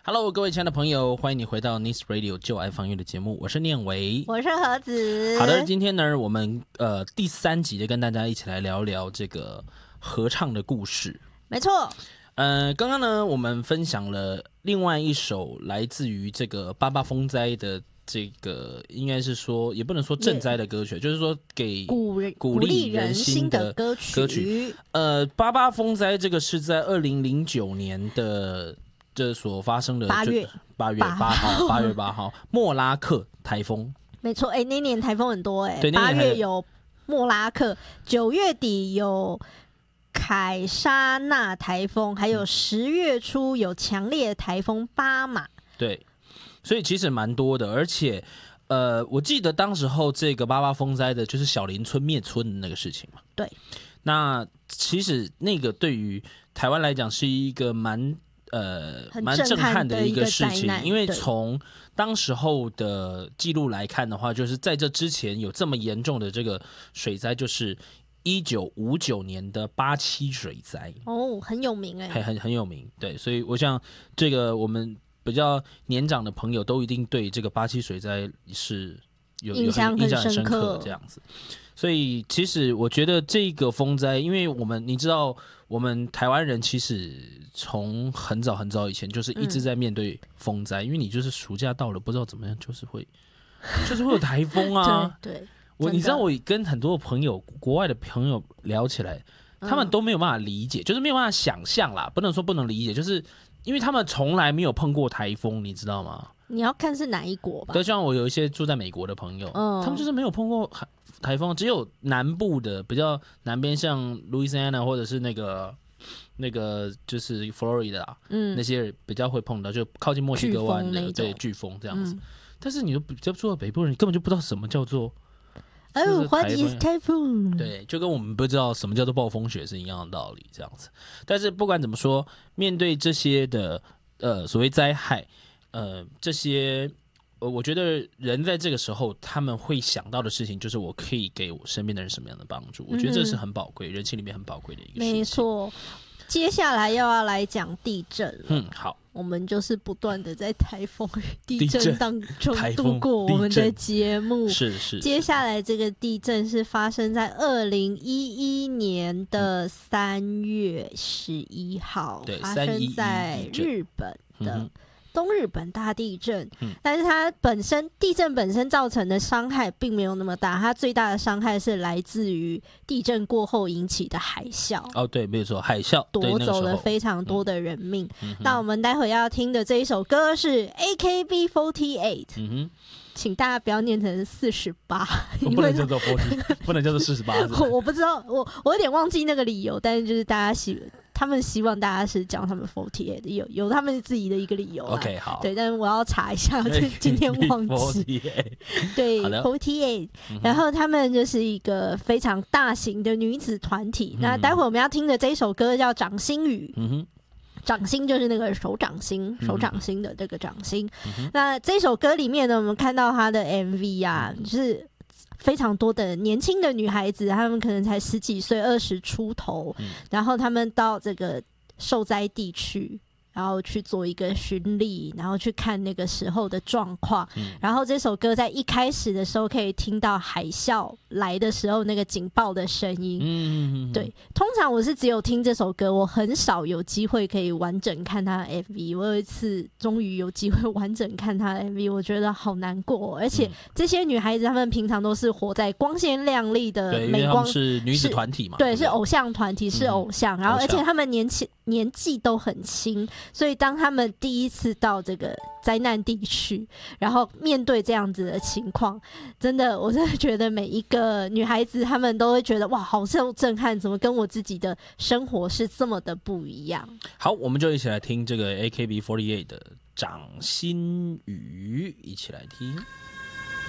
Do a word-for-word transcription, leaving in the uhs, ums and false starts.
Hello， 各位亲爱的朋友，欢迎你回到 Nice Radio 就爱放乐的节目，我是念维， 我是何子。 好的，今天呢，我们呃第三集就跟大家一起来聊聊这个合唱的故事。 没错， 呃，刚刚呢，我们分享了另外一首来自于这个八八风灾的。这个应该是说，也不能说赈灾的歌曲，就是说给鼓鼓励人心的歌曲。 歌曲呃，八八风灾这个是在二零零九年的这所发生的八月八月八号，八月八号莫拉克台风。 没错，哎、欸，那年台风很多哎、欸， 对， 八月有莫拉克，九月底有凯莎纳台风，还有十月初有强烈台风巴马。 对。所以其实蛮多的，而且，呃，我记得当时候这个八八风灾的，就是小林村灭村的那个事情嘛。 对。 那其实那个对于台湾来讲是一个蛮呃蛮震撼的一个事情，因为从当时候的记录来看的话，就是在这之前有这么严重的这个水灾，就是一九五九年的八七水灾。 哦，很有名哎、欸， 很很有名。对，所以我想这个我们。比较年长的朋友都一定对这个八七水灾是有印象很深刻这样子，所以其实我觉得这个风灾，因为我们你知道，我们台湾人其实从很早很早以前就是一直在面对风灾，嗯、因为你就是暑假到了，不知道怎么样，就是会就是会有台风啊。 对对， 我你知道我跟很多朋友国外的朋友聊起来，他们都没有办法理解，嗯、就是没有办法想象啦，不能说不能理解，就是。因为他们从来没有碰过台风，你知道吗？ 你要看是哪一国吧。 对，像我有一些住在美国的朋友，嗯、他们就是没有碰过台风，只有南部的比较南边，像 Louisiana 或者是那个那个就是 Florida，嗯，那些比较会碰到，就靠近墨西哥湾的对飓风这样子。嗯、但是你都比较住在北部人，你根本就不知道什么叫做。 哦 ，What is typhoon？ 对，就跟我们不知道什么叫做暴风雪是一样的道理，这样子。但是不管怎么说，面对这些的呃所谓灾害，呃这些，呃我觉得人在这个时候他们会想到的事情，就是我可以给我身边的人什么样的帮助。我觉得这是很宝贵，嗯、人性里面很宝贵的一个事情。 没错。接下来又要来讲地震了。 嗯，好。 我们就是不断的在台风与地震当中度过我们的节目。 是 是, 是。 接下来这个地震是发生在二零一一年的三月十一号， 对， 发生在日本的。嗯东日本大地震，嗯、但是它本身地震本身造成的伤害并没有那么大，它最大的伤害是来自于地震过后引起的海啸。 哦，对，没有错，海啸夺走了非常多的人命。 嗯、 那我们待会要听的这一首歌是 A K B 四十八。 嗯哼。 请大家不要念成四十八， 不能叫做四十，不能叫做四十八。 我我不知道，我我有点忘记那个理由，但是就是大家希他们希望大家是讲他们四十八，有有他们自己的一个理由。 OK， 好， 对，但是我要查一下，今天忘记。对，四十八，然后他们就是一个非常大型的女子团体。嗯、那待会我们要听的这一首歌叫《掌心语》。嗯哼。掌心就是那个手掌心，手掌心的这个掌心。嗯、那这首歌里面呢，我们看到它的 M V 啊，嗯、就是非常多的年轻的女孩子，她们可能才十几岁、二十出头，嗯、然后她们到这个受灾地区。然后去做一个巡礼，然后去看那个时候的状况。嗯、然后这首歌在一开始的时候可以听到海啸来的时候那个警报的声音。嗯嗯嗯对，通常我是只有听这首歌，我很少有机会可以完整看他的 M V。我有一次终于有机会完整看他的 M V， 我觉得好难过。而且这些女孩子她们平常都是活在光鲜亮丽的美光， 是女子团体嘛？ 对，是偶像团体，是偶像。嗯、然后而且她们年轻年纪都很轻。所以当他们第一次到这个灾难地区，然后面对这样子的情况，真的我真的觉得每一个女孩子她们都会觉得哇好受震撼，怎么跟我自己的生活是这么的不一样。 好，我们就一起来听这个 A K B 四十八 的掌心语，一起来听。